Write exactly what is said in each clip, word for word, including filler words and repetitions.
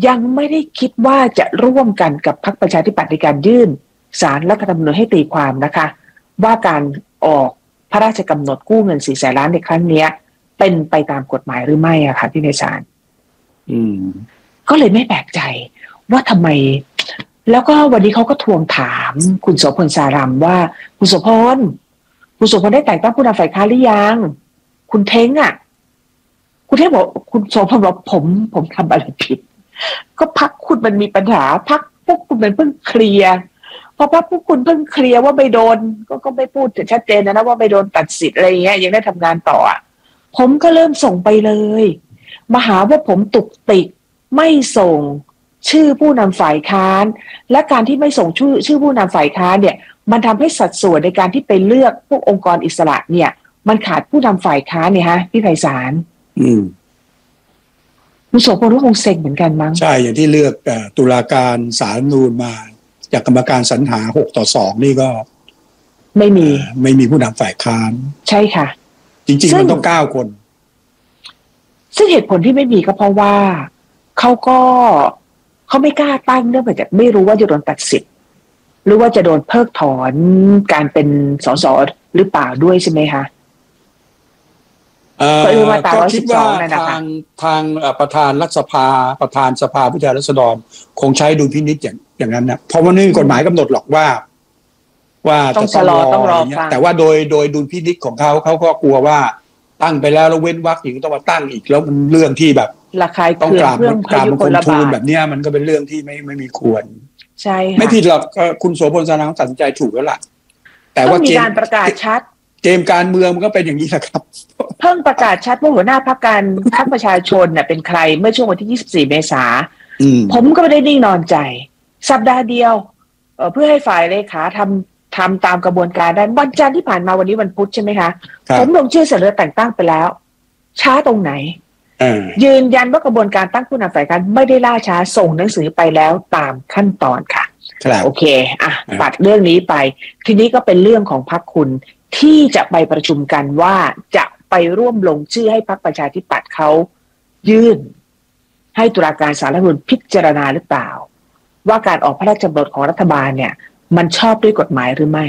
ยังไม่ได้คิดว่าจะร่วมกันกับพรรคประชาธิปัตย์ในการยื่นศาลรัฐธรรมนูญให้ตีความนะคะว่าการออกพระราชกำหนดกู้เงินสี่แสนล้านในครั้งนี้เป็นไปตามกฎหมายหรือไม่อะค่ะพี่เนชานอืมก็เลยไม่แปลกใจว่าทำไมแล้วก็วันนี้เขาก็ทวงถามคุณโสพลสารัมว่าคุณโสพลคุณโสพลได้แต่งตั้งผู้นำฝ่ายค้านหรือยังคุณเท้งอ่ะคุณเท้งบอกคุณโสพลบอกผมผมทำอะไรผิดก็พักคุณมันมีปัญหาพักพวกคุณมันเพิ่งเคลียร์พอพักพวกคุณเพิ่งเคลียร์ว่าไม่โดนก็ก็ไม่พูดชัดเจนนะนะว่าไม่โดนตัดสิทธิ์อะไรอย่างเงี้ยยังได้ทำงานต่อผมก็เริ่มส่งไปเลยมาหาว่าผมตุกติกไม่ส่งชื่อผู้นำฝ่ายค้านและการที่ไม่ส่งชื่อชื่อผู้นำฝ่ายค้านเนี่ยมันทำให้สัดส่วนในการที่ไปเลือกพวกองค์กรอิสระเนี่ยมันขาดผู้นำฝ่ายค้านเนี่ยฮะพี่ไพศาลอืมคุณโสพลก็คงเซ็งเหมือนกันมั้งใช่อย่างที่เลือกตุลาการศาลรัฐธรรมนูญมาจากกรรมการสรรหาหกต่อสองนี่ก็ไม่มีไม่มีผู้นำฝ่ายค้านใช่ค่ะจริงๆมันต้องเก้าคนซึ่งเหตุผลที่ไม่มีก็เพราะว่าเขาก็เขาไม่กล้าตั้งเนื่องจากไม่รู้ว่าจะโดนตัดสิทธิ์หรือว่าจะโดนเพิกถอนการเป็นสสหรือเปล่าด้วยใช่ไหมคะก็คิดว่าทางทางประธานรัฐสภาประธานสภาผู้แทนราษฎรคงใช้ดุลพินิจอย่างอย่างนั้นนะเพราะว่าไม่มีกฎหมายกำหนดหรอกว่าว่าจะต้องรออะไรเงี้ยแต่ว่าโดยโดยดุลพินิจของเขาเขาก็กลัวว่าตั้งไปแล้วแล้วเว้นวรรคอีกต้องมาตั้งอีกแล้วมันเรื่องที่แบบต้องกราบกราบคนทูลแบบเนี้ยมันก็เป็นเรื่องที่ไม่ไม่มีควรใช่ค่ะไม่ผิดหรอกคุณโสพลสารัมตัดสินใจถูกแล้วล่ะแต่ว่ามีการประกาศชัดเกมการเมืองมันก็เป็นอย่างนี้แหละครับเพิ่งประกาศชัดว่าหัวหน้าพรรคการพรรคประชาชนเนี่ยเป็นใครเมื่อช่วงวันที่ยี่สิบสี่เมษายนผมก็ไม่ได้นิ่งนอนใจสัปดาห์เดียวเอ่อเพื่อให้ฝ่ายเลขาทำทำตามกระบวนการได้วันจันทร์ที่ผ่านมาวันนี้วันพุธใช่ไหมคะผมลงชื่อเสนอแต่งตั้งไปแล้วช้าตรงไหนยืนยันว่ากระบวนการตั้งผู้นำฝ่ายค้านไม่ได้ล่าช้าส่งหนังสือไปแล้วตามขั้นตอนค่ะโอเคอ่ะตัดเรื่องนี้ไปทีนี้ก็เป็นเรื่องของพรรคคุณที่จะไปประชุมกันว่าจะไปร่วมลงชื่อให้พรรคประชาธิปัตย์เขายื่นให้ตุลาการศาลรัฐธรรมนูญพิจารณาหรือเปล่าว่าการออกพระราชกำหนดของรัฐบาลเนี่ยมันชอบด้วยกฎหมายหรือไม่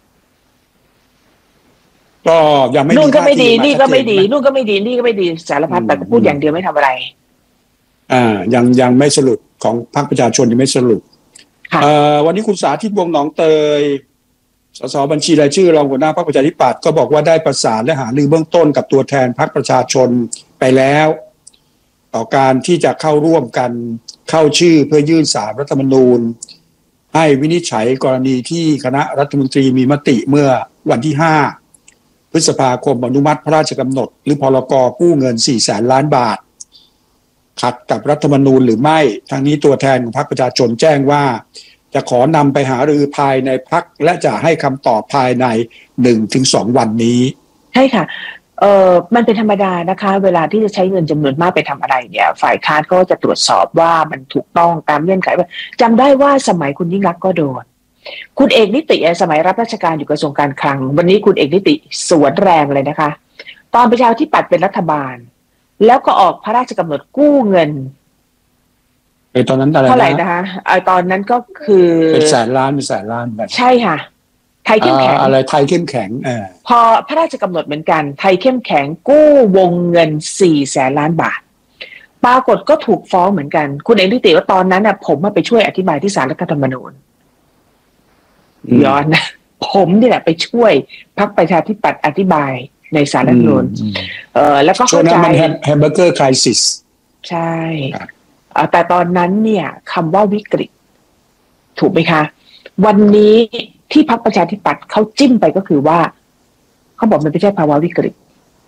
ก็ยังไม่นู่นก็ไม่ดีนี่ก็ไม่ดีนู่นก็ไม่ดีนี่ก็ไม่ดีสารพัดแต่ก็พูดอย่างเดียวไม่ทำอะไรอ่ายังยังไม่สรุปของพรรคประชาชนยังไม่สรุปเอ่อวันนี้คุณสาธิตวงศ์หนองเตยสสบัญชีรายชื่อรองหัวหน้าพรรคประชาธิปัตย์ก็บอกว่าได้ประสานและหารือเบื้องต้นกับตัวแทนพรรคประชาชนไปแล้วต่อการที่จะเข้าร่วมกันเข้าชื่อเพื่อยื่นศาลรัฐธรรมนูญให้วินิจฉัยกรณีที่คณะรัฐมนตรีมีมติเมื่อวันที่ห้าพฤษภาคมอนุมัติพระราชกำหนดหรือพรกกู้เงินสี่แสนล้านบาทขัดกับรัฐธรรมนูญหรือไม่ทางนี้ตัวแทนของพรรคประชาชนแจ้งว่าจะขอนำไปหารือภายในพรรคและจะให้คำตอบภายใน หนึ่งถึงสอง วันนี้ใช่ค่ะเอ่อมันเป็นธรรมดานะคะเวลาที่จะใช้เงินจำนวนมากไปทำอะไรเนี่ยฝ่ายค้านก็จะตรวจสอบว่ามันถูกต้องตามเงื่อนไขจำได้ว่าสมัยคุณยิ่งรักษณ์ก็โดนคุณเอกนิติสมัยรับราชการอยู่กระทรวงการคลังวันนี้คุณเอกนิติสวนแรงเลยนะคะตอนประชาธิปัตย์เป็นรัฐบาลแล้วก็ออกพระราชกำหนดกู้เงินไอ้ตอนนั้นอะไรนะเท่าไหร่นะคะไอ้ตอนนั้นก็คือเป็นแสนล้านเป็นแสนล้านแบบใช่ค่ะไทยเข้มแข็งอะไรไทยเข้มแข็งอ่าพอพระราชกำหนดเหมือนกันไทยเข้มแข็งกู้วงเงินสี่แสนล้านบาทปรากฏก็ถูกฟ้องเหมือนกันคุณเอกนิติว่าตอนนั้นน่ะผมมาไปช่วยอธิบายที่ศาลรัฐธรรมนูญย้อนนะผมนี่แหละไปช่วยพรรคประชาธิปัตย์อธิบายในศาลรัฐธรรมนูญเอ่อแล้วก็เข้าใจแฮมเบอร์เกอร์ไครซิสใช่แต่ตอนนั้นเนี่ยคำว่าวิกฤตถูกไหมคะวันนี้ที่พรรคประชาธิปัตย์เขาจิ้มไปก็คือว่าเขาบอกมันไม่ใช่ภาวะวิกฤต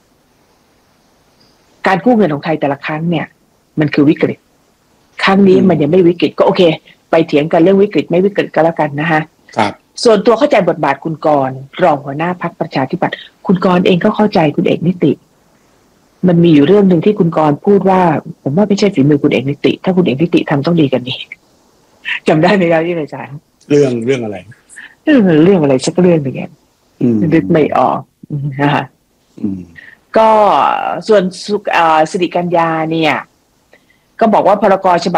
การกู้เงินของไทยแต่ละครั้งเนี่ยมันคือวิกฤตครั้งนี้มันยังไม่วิกฤตก็โอเคไปเถียงกันเรื่องวิกฤตไม่วิกฤตก็แล้วกันนะฮะครับส่วนตัวเข้าใจบทบาทคุณกรณ์รองหัวหน้าพรรคประชาธิปัตย์คุณกรณ์เองก็เข้าใจคุณเอกนิติมันมีอยู่เรื่องหนึ่งที่คุณกรณ์พูดว่าผมว่าไม่ใช่ฝีมือคุณเอกนิติถ้าคุณเอกนิติทำต้องดีกันนี่จำได้ไหมครับที่อาจารย์เรื่องเรื่องอะไรเรื่องเรื่องอะไรสักเรื่องหนึ่งนึกไม่ออกนะคะก็ส่วนสิริกัญญาเนี่ยก็บอกว่าพรกฉบับ